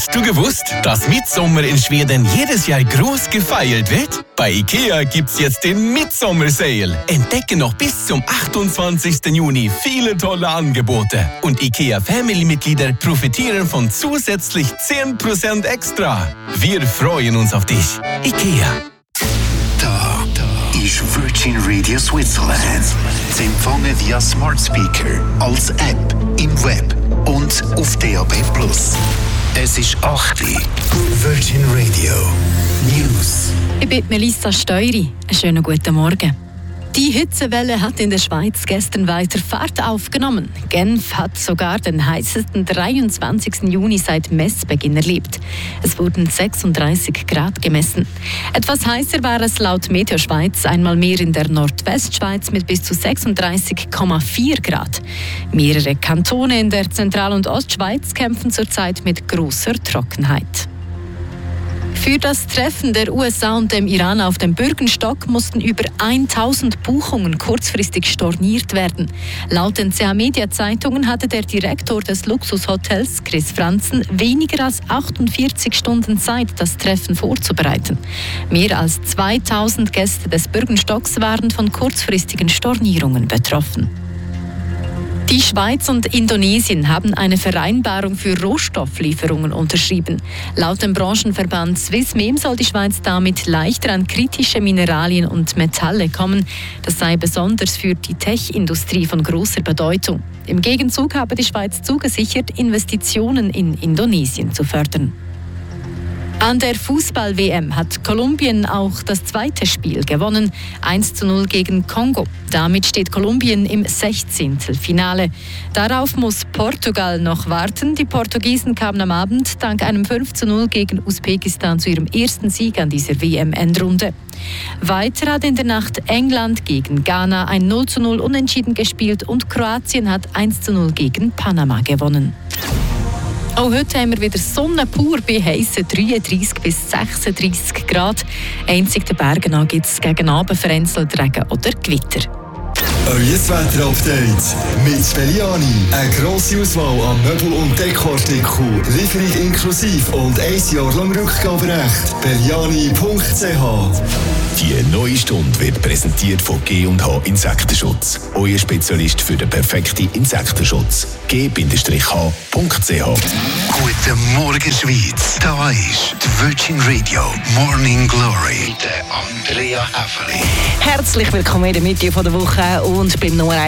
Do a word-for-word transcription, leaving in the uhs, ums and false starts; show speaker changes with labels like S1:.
S1: Hast du gewusst, dass Mitsommer in Schweden jedes Jahr groß gefeiert wird? Bei IKEA gibt's jetzt den Midsommer-Sale. Entdecke noch bis zum achtundzwanzigsten Juni viele tolle Angebote. Und IKEA-Family-Mitglieder profitieren von zusätzlich zehn Prozent extra. Wir freuen uns auf dich. IKEA.
S2: Da, da ist Virgin Radio Switzerland. Sie empfangen via Smart Speaker, als App, im Web und auf D A B plus. Es ist acht Uhr. Virgin Radio News.
S3: Ich bin Melissa Steury. Einen schönen guten Morgen. Die Hitzewelle hat in der Schweiz gestern weiter Fahrt aufgenommen. Genf hat sogar den heißesten dreiundzwanzigsten Juni seit Messbeginn erlebt. Es wurden sechsunddreißig Grad gemessen. Etwas heißer war es laut Meteo Schweiz einmal mehr in der Nordwestschweiz mit bis zu sechsunddreißig Komma vier Grad. Mehrere Kantone in der Zentral- und Ostschweiz kämpfen zurzeit mit großer Trockenheit. Für das Treffen der U S A und dem Iran auf dem Bürgenstock mussten über tausend Buchungen kurzfristig storniert werden. Laut den C H Media Zeitungen hatte der Direktor des Luxushotels, Chris Franzen, weniger als achtundvierzig Stunden Zeit, das Treffen vorzubereiten. Mehr als zweitausend Gäste des Bürgenstocks waren von kurzfristigen Stornierungen betroffen. Die Schweiz und Indonesien haben eine Vereinbarung für Rohstofflieferungen unterschrieben. Laut dem Branchenverband Swissmem soll die Schweiz damit leichter an kritische Mineralien und Metalle kommen. Das sei besonders für die Tech-Industrie von großer Bedeutung. Im Gegenzug habe die Schweiz zugesichert, Investitionen in Indonesien zu fördern. An der Fußball-W M hat Kolumbien auch das zweite Spiel gewonnen, eins zu null gegen Kongo. Damit steht Kolumbien im Sechzehntelfinale. Darauf muss Portugal noch warten. Die Portugiesen kamen am Abend dank einem fünf zu null gegen Usbekistan zu ihrem ersten Sieg an dieser W M-Endrunde. Weiter hat in der Nacht England gegen Ghana ein null zu null unentschieden gespielt und Kroatien hat eins zu null gegen Panama gewonnen. Auch heute haben wir wieder Sonne pur bei heissen dreiunddreißig bis sechsunddreißig Grad. Einzig den Bergen gibt es gegen Abend vereinzelt Regen oder Gewitter.
S4: Euer Wetter-Update mit Belliani. Eine grosse Auswahl an Möbel- und Dekoartikeln, Lieferung inklusive und ein Jahr lang Rückgaberecht. Belliani punkt c h.
S5: Die neue Stunde wird präsentiert von G und H Insektenschutz. Euer Spezialist für den perfekten Insektenschutz. G H punkt c h.
S2: Guten Morgen, Schweiz. Da ist die Virgin Radio Morning Glory mit Andrea Häfeli.
S6: Herzlich willkommen in der Mitte der Woche und beim Nummer